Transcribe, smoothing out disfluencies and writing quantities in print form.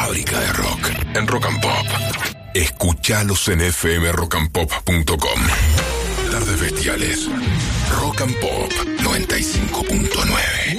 fábrica de rock en Rock and Pop. Escuchalos en fmrockandpop.com. Tardes Bestiales. Rock and Pop 95.9.